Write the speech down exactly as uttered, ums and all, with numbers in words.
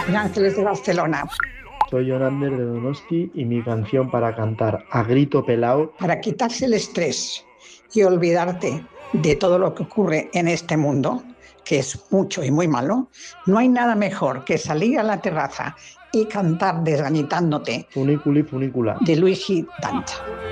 Soy Ángeles de Barcelona. Soy Yonander de Donosti y mi canción para cantar a grito pelao. Para quitarse el estrés y olvidarte de todo lo que ocurre en este mundo, que es mucho y muy malo, no hay nada mejor que salir a la terraza y cantar desgañitándote Funiculi funicula. de Luigi Danta.